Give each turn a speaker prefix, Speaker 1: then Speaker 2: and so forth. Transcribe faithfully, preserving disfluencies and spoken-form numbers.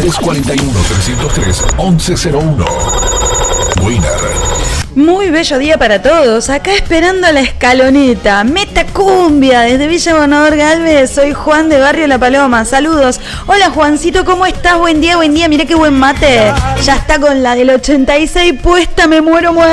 Speaker 1: tres cuatro uno, tres cero tres, once cero uno. Winner.
Speaker 2: Muy bello día para todos, acá esperando la escaloneta, Meta Cumbia, desde Villa Gobernador Galvez, soy Juan de Barrio La Paloma, saludos. Hola Juancito, ¿cómo estás? Buen día, buen día, mirá qué buen mate, ya está con la del ochenta y seis puesta, me muero, muero.